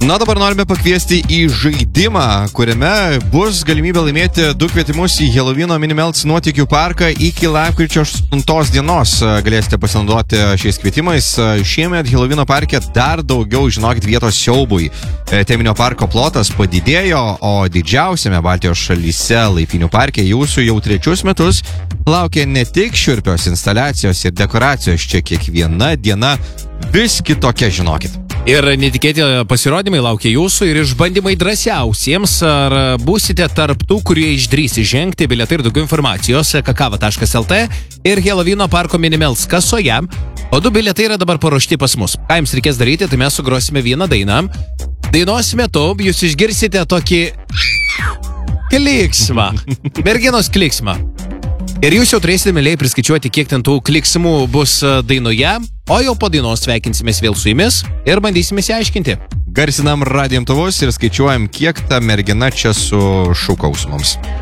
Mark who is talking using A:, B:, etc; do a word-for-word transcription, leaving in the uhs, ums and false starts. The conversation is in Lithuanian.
A: Na, dabar norime pakviesti į žaidimą, kuriame bus galimybė laimėti du kvietimus į Helovyno Minimelts nuotykių parką iki lapkričio aštuntos dienos. Galėsite pasinaudoti šiais kvietimais. Šiemet Helovyno parke dar daugiau, žinokit, vietos siaubui. Teminio parko plotas padidėjo, o didžiausiame Baltijos šalyse Laipinių parke jūsų jau trečius metus laukia ne tik šiurpios instaliacijos ir dekoracijos, čia kiekviena diena vis kitokia, žinokit.
B: Ir netikėti pasirodymai laukia jūsų ir išbandymai drąsiausiems. Ar būsite tarp tų, kurie išdrįs įžengti? Bilietai ir daugiau informacijos kakava taškas lt ir Helovyno parko Minimelts kasoje. O du bilietai yra dabar paruošti pas mus. Ką jums reikės daryti, tai mes sugrosime vieną dainą. Dainos metu jūs išgirsite tokį kliksmą. Merginos kliksmą. Ir jūs jau turėsite, mėlyje, priskaičiuoti, kiek ten tų kliksmų bus dainoje, o jau po dainos sveikinsimės vėl su jumis ir bandysime įsiaiškinti.
A: Garsinam radijo imtuvus ir skaičiuojam, kiek ta mergina čia sušūkaus mums.